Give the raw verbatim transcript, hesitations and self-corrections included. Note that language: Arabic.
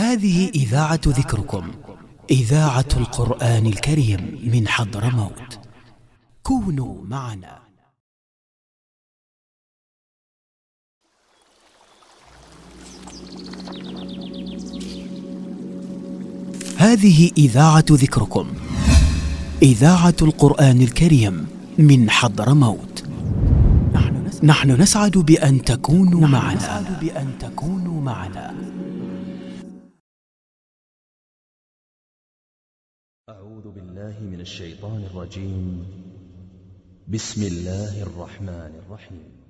هذه إذاعة ذكركم، إذاعة القرآن الكريم من حضرموت. كونوا معنا. هذه إذاعة ذكركم، إذاعة القرآن الكريم من حضرموت. نحن نسعد بأن تكونوا معنا. بأن تكونوا معنا. أعوذ بالله من الشيطان الرجيم. بسم الله الرحمن الرحيم.